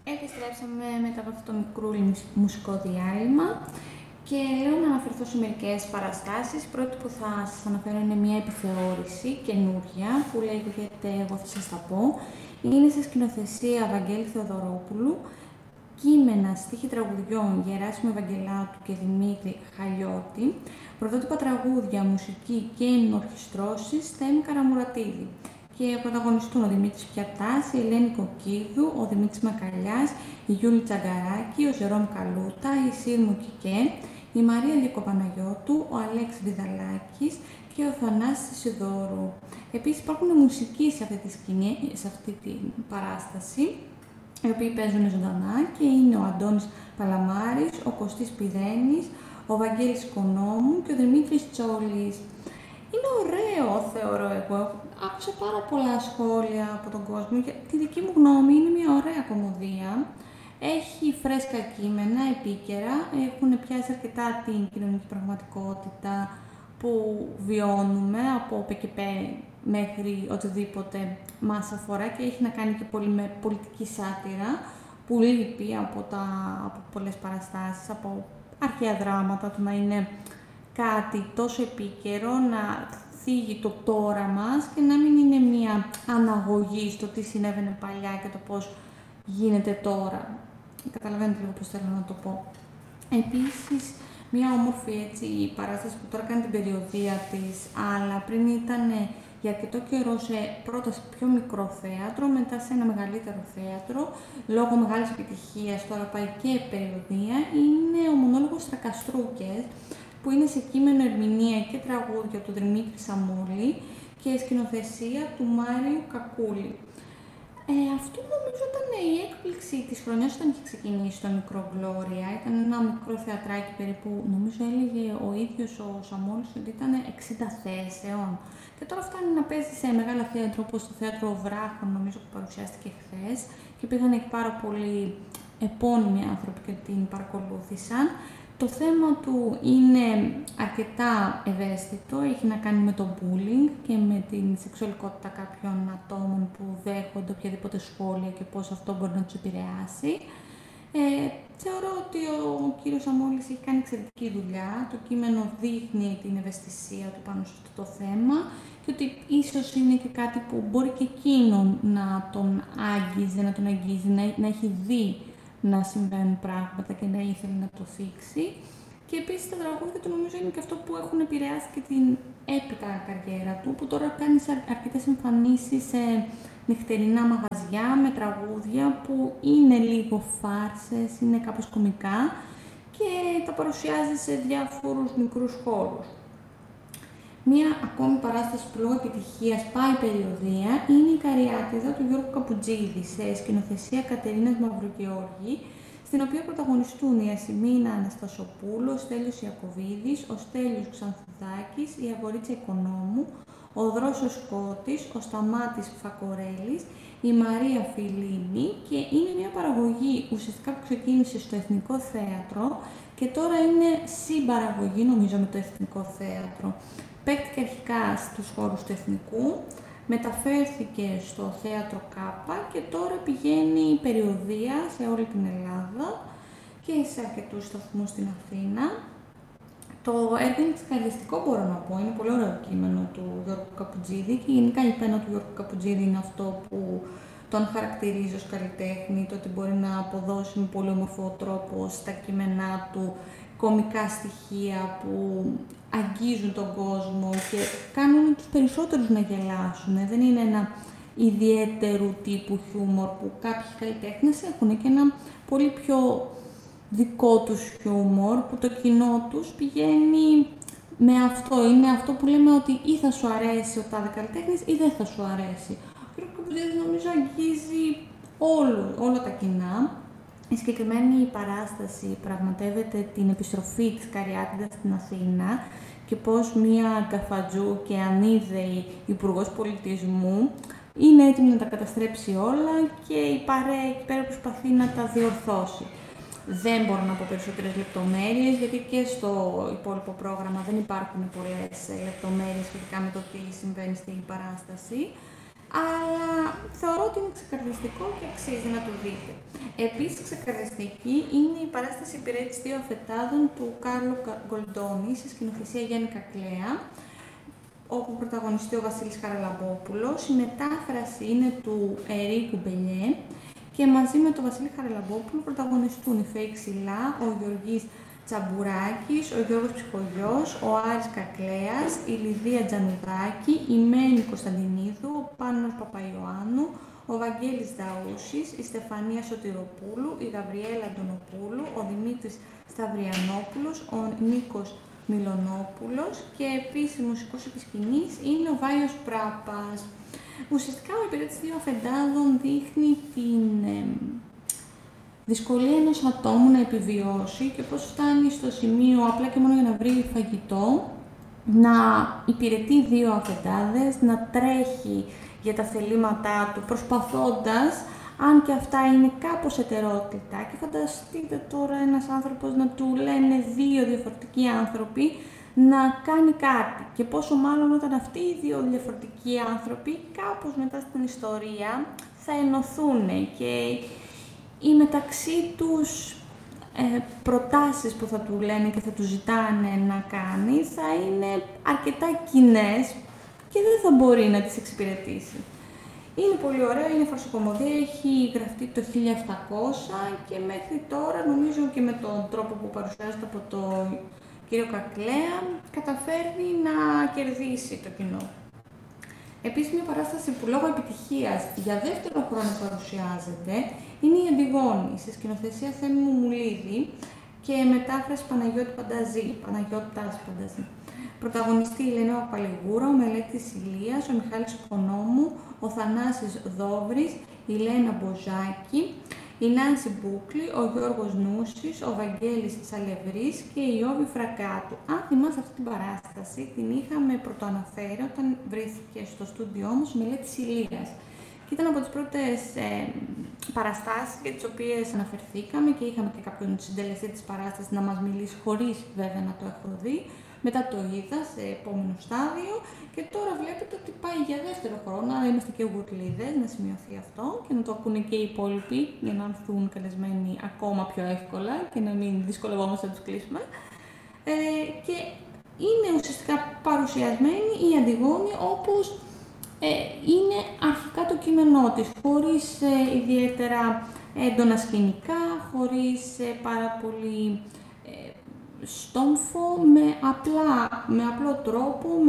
Επιστρέψαμε μετά από αυτό το μικρούλι μουσικό διάλειμμα και λέω να αναφερθώ σε μερικές παραστάσεις. Η πρώτη που θα σας αναφέρω είναι μια επιθεώρηση καινούρια που λέγεται «Εγώ θα σας τα πω». Είναι σε σκηνοθεσία Βαγγέλη Θεοδωρόπουλου, κείμενα, στίχοι τραγουδιών Γεράσιμου Ευαγγελάτου και Δημήτρη Χαλιώτη, πρωτότυπα τραγούδια, μουσική και ενορχιστρώσεις Θέμη Καραμουρατίδη. Και πρωταγωνιστούν ο Δημήτρης Πιατάς, η Ελένη Κοκκίδου, ο Δημήτρης Μακαλιάς, η Γιούλη Τσαγκαράκη, ο Ζερόμ Καλούτα, η Σύρμου Κικέ, η Μαρία Διακοπαναγιώτου, ο Αλέξης Βιδαλάκης και ο Θανάσης Σιδώρου. Επίσης υπάρχουν μουσικοί σε αυτή την παράσταση, οι οποίοι παίζουν ζωντανά και είναι ο Αντώνης Παλαμάρης, ο Κωστής Πηδένης, ο Βαγγέλης Οικονόμου και ο Δημήτρης Τσόλης. Είναι ωραίο, θεωρώ εγώ. Άκουσα πάρα πολλά σχόλια από τον κόσμο. Για τη δική μου γνώμη είναι μια ωραία κομμωδία. Έχει φρέσκα κείμενα, επίκαιρα. Έχουν πιάσει αρκετά την κοινωνική πραγματικότητα που βιώνουμε από ΠΚΠ μέχρι οτιδήποτε μας αφορά και έχει να κάνει και πολύ με πολιτική σάτυρα που λείπει από πολλές παραστάσεις, από αρχαία δράματα, το να είναι κάτι τόσο επίκαιρο, να θίγει το τώρα μας και να μην είναι μια αναγωγή στο τι συνέβαινε παλιά και το πώς γίνεται τώρα. Καταλαβαίνετε λίγο πώς θέλω να το πω. Επίσης, μια όμορφη παράσταση που τώρα κάνει την περιοδία της, αλλά πριν ήταν για αρκετό καιρό πρώτα σε πιο μικρό θέατρο, μετά σε ένα μεγαλύτερο θέατρο, λόγω μεγάλης επιτυχίας, τώρα πάει και περιοδία, είναι ο μονόλογος Τρακαστρούκες, που είναι σε κείμενο, ερμηνεία και τραγούδια του Δημήτρη Σαμούλη και σκηνοθεσία του Μάριου Κακούλη. Αυτό νομίζω ήταν η έκπληξη της χρονιάς όταν είχε ξεκινήσει το Μικρό Γκλώρια. Ήταν ένα μικρό θεατράκι περίπου, νομίζω έλεγε ο ίδιος ο Σαμούλης ότι ήταν 60 θέσεων. Και τώρα φτάνει να παίζει σε μεγάλα θέατρο όπως το Θέατρο Βράχων, νομίζω που παρουσιάστηκε χθες και πήγαν εκεί πάρα πολλοί επώνυμοι άνθρωποι και την παρακολούθησαν. Το θέμα του είναι αρκετά ευαίσθητο, έχει να κάνει με το bullying και με την σεξουαλικότητα κάποιων ατόμων που δέχονται οποιαδήποτε σχόλια και πώς αυτό μπορεί να τους επηρεάσει. Θεωρώ ότι ο κύριος Σαμούλης έχει κάνει εξαιρετική δουλειά, το κείμενο δείχνει την ευαισθησία του πάνω σε αυτό το θέμα και ότι ίσως είναι και κάτι που μπορεί και εκείνον να τον αγγίζει, να έχει δει να συμβαίνουν πράγματα και να ήθελε να το θίξει. Και επίσης τα τραγούδια του νομίζω είναι και αυτό που έχουν επηρεάσει και την έπειτα καριέρα του, που τώρα κάνει αρκετές εμφανίσεις σε νυχτερινά μαγαζιά με τραγούδια που είναι λίγο φάρσες, είναι κάπως κωμικά και τα παρουσιάζει σε διάφορους μικρούς χώρους. Μία ακόμη παράσταση που λόγω επιτυχίας πάει περιοδία είναι η Καριάτιδα του Γιώργου Καπουτζίδη σε σκηνοθεσία Κατερίνας Μαυρογεώργη, στην οποία πρωταγωνιστούν η Ασημίνα Αναστασοπούλου, ο Στέλιος Ιακωβίδης, ο Στέλιος Ξανθουδάκης, η Αγορίτσα Οικονόμου, ο Δρόσος Σκότης, ο Σταμάτης Φακορέλης, η Μαρία Φιλίνη και είναι μια παραγωγή ουσιαστικά που ξεκίνησε στο Εθνικό Θέατρο και τώρα είναι συμπαραγωγή νομίζω με το Εθνικό Θέατρο. Παίχτηκε αρχικά στους χώρους του Εθνικού, μεταφέρθηκε στο Θέατρο Κάπα και τώρα πηγαίνει περιοδία σε όλη την Ελλάδα και σε αρκετούς σταθμούς στην Αθήνα. Το έργο είναι ξεκαρδιστικό, μπορώ να πω. Είναι πολύ ωραίο κείμενο του Γιώργου Καπουτζίδη και γενικά η πένα του Γιώργου Καπουτζίδη είναι αυτό που τον χαρακτηρίζει ως καλλιτέχνη, το ότι μπορεί να αποδώσει με πολύ όμορφο τρόπο στα κείμενά του κωμικά στοιχεία που αγγίζουν τον κόσμο και κάνουν τους περισσότερους να γελάσουν. Δεν είναι ένα ιδιαίτερου τύπου χιούμορ που κάποιοι καλλιτέχνες έχουν και ένα πολύ πιο δικό τους χιούμορ που το κοινό τους πηγαίνει με αυτό. Είναι αυτό που λέμε ότι ή θα σου αρέσει ο τάδε καλλιτέχνης ή δεν θα σου αρέσει. Ο κ. Καπουτζίδης νομίζω αγγίζει όλα τα κοινά. Η συγκεκριμένη παράσταση πραγματεύεται την επιστροφή της Καριάτιδας στην Αθήνα και πώς μία γκαφατζού και ανίδεη υπουργός πολιτισμού είναι έτοιμη να τα καταστρέψει όλα και η παρέα εκεί πέρα προσπαθεί να τα διορθώσει. Δεν μπορώ να πω περισσότερες λεπτομέρειες, γιατί και στο υπόλοιπο πρόγραμμα δεν υπάρχουν πολλές λεπτομέρειες σχετικά με το τι συμβαίνει στην παράσταση. αλλά θεωρώ ότι είναι ξεκαρδιστικό και αξίζει να το δείτε. Επίσης ξεκαρδιστική είναι η παράσταση «Υπηρέτης δύο αφεντάδων» του Κάρλο Γκολντόνη, σε σκηνοθεσία Γιάννη Κακλέα, όπου πρωταγωνιστεί ο Βασίλης Χαραλαμπόπουλος. Η μετάφραση είναι του Ερίκου Μπελιέ και μαζί με τον Βασίλη Χαραλαμπόπουλο πρωταγωνιστούν η Φέη Ξυλά, ο Γεωργής Τσαμπουράκης, ο Γιώργος Ψυχογιός, ο Άρης Κακλέας, η Λιδία Τζανουδάκη, η Μένη Κωνσταντινίδου, ο Πάνος Παπαϊωάννου, ο Βαγγέλης Δαούσης, η Στεφανία Σωτηροπούλου, η Γαβριέλα Αντωνοπούλου, ο Δημήτρης Σταυριανόπουλος, ο Νίκος Μιλονόπουλος και επίσης μουσικός επισκηνής είναι ο Βάιος Πράπας. Ουσιαστικά ο Υπηρέτης δύο αφεντάδων δείχνει την δυσκολία ενός ατόμου να επιβιώσει και πώς φτάνει στο σημείο απλά και μόνο για να βρει φαγητό, να υπηρετεί δύο αφεντάδες, να τρέχει για τα θελήματά του προσπαθώντας, αν και αυτά είναι κάπως ετερόκλητα. Και φανταστείτε τώρα ένας άνθρωπος να του λένε δύο διαφορετικοί άνθρωποι να κάνει κάτι. Και πόσο μάλλον όταν αυτοί οι δύο διαφορετικοί άνθρωποι κάπως μετά στην ιστορία θα ενωθούν και οι μεταξύ τους προτάσεις που θα του λένε και θα του ζητάνε να κάνει θα είναι αρκετά κοινές και δεν θα μπορεί να τις εξυπηρετήσει. Είναι πολύ ωραίο, είναι φαρσοκομωδία, έχει γραφτεί το 1700 και μέχρι τώρα νομίζω και με τον τρόπο που παρουσιάζεται από τον κύριο Κακλέα καταφέρνει να κερδίσει το κοινό. Επίσης, μια παράσταση που λόγω επιτυχίας για δεύτερο χρόνο παρουσιάζεται είναι η Αντιγόνη, σε σκηνοθεσία Θέμη Μουμουλίδη και μετάφραση Παναγιώτας Πανταζή. Πρωταγωνιστή η Ελένα Παπαλιγούρα, ο Μελέτης Ηλίας, ο Μιχάλης Οικονόμου, ο Θανάσης Δόβρης, η Λένα Μποζάκη, η Νάνση Μπούκλη, ο Γιώργος Νούσης, ο Βαγγέλης Σαλευρής και η Ιώβη Φραγκάτου. Αν θυμάστε αυτή την παράσταση, την είχαμε πρωτοαναφέρει όταν βρέθηκε στο στούντιό μας ο Μελέτης Ηλίας. Και ήταν από τις πρώτες παραστάσεις για τις οποίες αναφερθήκαμε και είχαμε και κάποιον συντελεστή της παράστασης να μας μιλήσει, χωρίς βέβαια να το έχω δει. Μετά το είδα σε επόμενο στάδιο και τώρα βλέπετε ότι πάει για δεύτερο χρόνο, άρα είμαστε και γουρλίδες, να σημειωθεί αυτό και να το ακούνε και οι υπόλοιποι για να έρθουν καλεσμένοι ακόμα πιο εύκολα και να μην δυσκολευόμαστε να τους κλείσουμε. Και είναι ουσιαστικά παρουσιασμένη η Αντιγόνη όπως είναι αρχικά το κείμενό της, χωρίς ιδιαίτερα έντονα σκηνικά, χωρίς πάρα πολύ στόμφο, με απλό τρόπο, με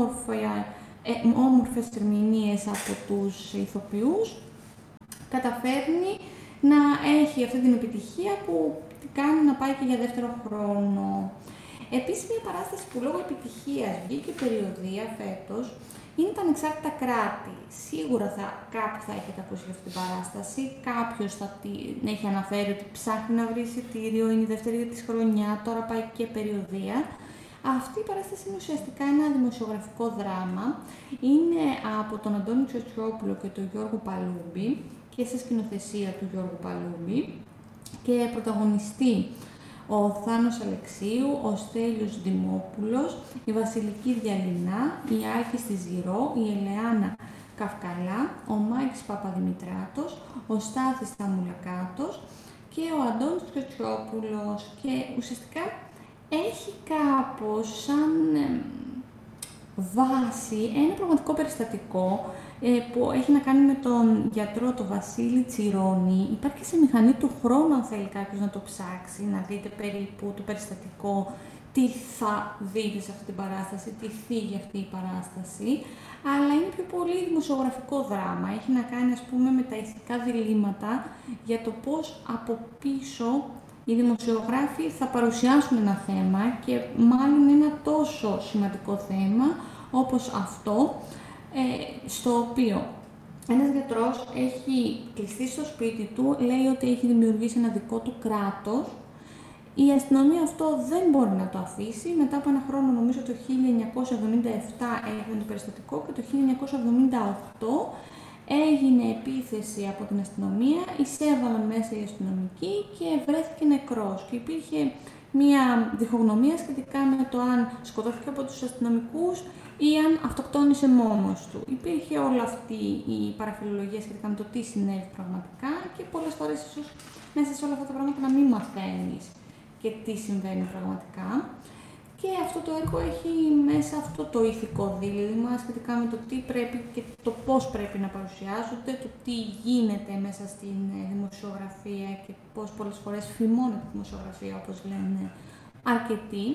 όμορφες ερμηνείες από τους ηθοποιούς, καταφέρνει να έχει αυτή την επιτυχία που την κάνει να πάει και για δεύτερο χρόνο. Επίσης, μια παράσταση που λόγω επιτυχίας βγήκε περιοδεία φέτος είναι τα ανεξάρτητα κράτη. Σίγουρα κάποιοι θα έχετε ακούσει για αυτή την παράσταση, κάποιος θα την έχει αναφέρει ότι ψάχνει να βρει εισιτήριο, είναι η δεύτερη της χρονιά, τώρα πάει και περιοδεία. Αυτή η παράσταση είναι ουσιαστικά ένα δημοσιογραφικό δράμα. Είναι από τον Αντώνη Τσοτσιόπουλο και τον Γιώργο Παλούμπη και σε σκηνοθεσία του Γιώργου Παλούμπη και πρωταγωνιστεί ο Θάνος Αλεξίου, ο Στέλιος Δημόπουλος, η Βασιλική Διαλυνά, η Άκη Στιζηρό, η Ελεάνα Καυκαλά, ο Μάκης Παπαδημητράτος, ο Στάθης Ταμουλακάτος και ο Αντώνης Τσοτσιόπουλος. Και ουσιαστικά έχει κάπως σαν βάση ένα πραγματικό περιστατικό που έχει να κάνει με τον γιατρό, τον Βασίλη Τσιρόνη. Υπάρχει και σε μηχανή του χρόνου, αν θέλει κάποιος να το ψάξει, να δείτε περίπου το περιστατικό, τι θα δείτε σε αυτή την παράσταση, τι θίγει αυτή η παράσταση, αλλά είναι πιο πολύ δημοσιογραφικό δράμα. Έχει να κάνει, ας πούμε, με τα ηθικά διλήμματα για το πώς από πίσω οι δημοσιογράφοι θα παρουσιάσουν ένα θέμα και μάλλον ένα τόσο σημαντικό θέμα όπως αυτό, στο οποίο ένας γιατρός έχει κλειστεί στο σπίτι του, λέει ότι έχει δημιουργήσει ένα δικό του κράτος. Η αστυνομία αυτό δεν μπορεί να το αφήσει. Μετά από ένα χρόνο, νομίζω το 1977 έγινε το περιστατικό και το 1978 έγινε επίθεση από την αστυνομία, εισέβαλαν μέσα οι αστυνομικοί και βρέθηκε νεκρός. Και υπήρχε μία διχογνωμία σχετικά με το αν σκοτώθηκε από τους αστυνομικούς ή αν αυτοκτόνησε μόνος του. Υπήρχε όλη αυτή η παραφιλολογία σχετικά με το τι συνέβη πραγματικά και πολλές φορές ίσως μέσα σε όλα αυτά τα πράγματα να μην μαθαίνεις και τι συμβαίνει πραγματικά. Και αυτό το έργο έχει μέσα αυτό το ηθικό δίλημμα σχετικά με το τι πρέπει και το πώς πρέπει να παρουσιάζονται, το τι γίνεται μέσα στην δημοσιογραφία και πώς πολλές φορές φημώνεται η δημοσιογραφία, όπως λένε αρκετοί.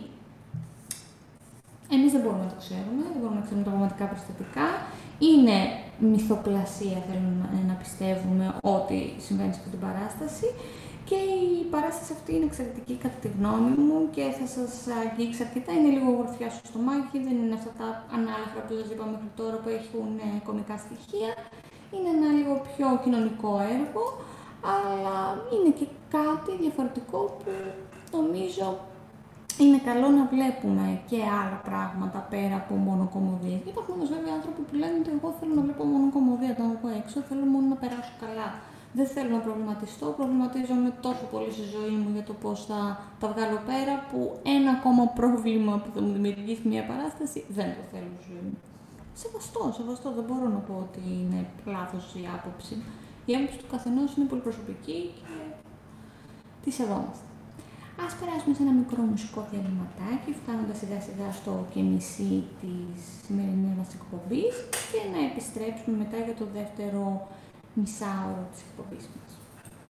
Εμείς δεν μπορούμε να το ξέρουμε, δεν μπορούμε να ξέρουμε τα πραγματικά περιστατικά. Είναι μυθοπλασία, θέλουμε να πιστεύουμε, ότι συμβαίνει σε αυτή την παράσταση. Και η παράσταση αυτή είναι εξαιρετική κατά τη γνώμη μου και θα σας αγγίξει αρκετά. Είναι λίγο γορφιά στο στομάχι, δεν είναι αυτά τα ανάλαφρα που σας είπα μέχρι τώρα που έχουν κωμικά στοιχεία. Είναι ένα λίγο πιο κοινωνικό έργο, αλλά είναι και κάτι διαφορετικό που νομίζω είναι καλό να βλέπουμε και άλλα πράγματα πέρα από μόνο κομμωδίες. Υπάρχουν όμως βέβαια άνθρωποι που λένε ότι εγώ θέλω να βλέπω μόνο κομμωδία, όταν βγω έξω θέλω μόνο να περάσω καλά. Δεν θέλω να προβληματιστώ, προβληματίζομαι τόσο πολύ στη ζωή μου για το πώς θα τα βγάλω πέρα, που ένα ακόμα πρόβλημα που θα μου δημιουργήσει μια παράσταση δεν το θέλω στη ζωή μου. Σεβαστό, δεν μπορώ να πω ότι είναι λάθος η άποψη. Η άποψη του καθενός είναι πολύ προσωπική και τη σεβόμαστε. Ας περάσουμε σε ένα μικρό μουσικό διαλυματάκι, φτάνοντας σιγά σιγά στο και μισή της σημερινής μας εκπομπής και να επιστρέψουμε μετά για το δεύτερο μισάωρο της εκπομπής μας.